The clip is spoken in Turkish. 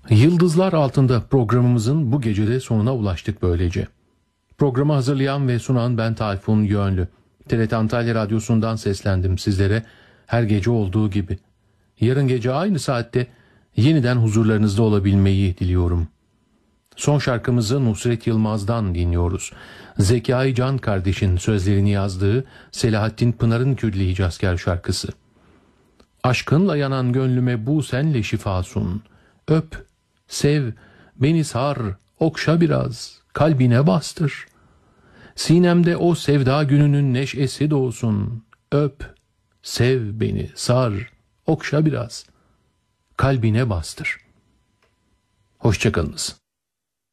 Yıldızlar Altında programımızın bu gecede sonuna ulaştık böylece. Programı hazırlayan ve sunan ben Tayfun Yönlü. TRT Antalya Radyosu'ndan seslendim sizlere her gece olduğu gibi. Yarın gece aynı saatte yeniden huzurlarınızda olabilmeyi diliyorum. Son şarkımızı Nusret Yılmaz'dan dinliyoruz. Zekai Can kardeşin sözlerini yazdığı Selahattin Pınar'ın Külli Hicazkar şarkısı. Aşkınla yanan gönlüme bu senle şifasun. Öp, sev, beni sar, okşa biraz, kalbine bastır. Sinemde o sevda gününün neşesi doğsun. Öp, sev beni, sar, okşa biraz, kalbine bastır. Hoşçakalınız.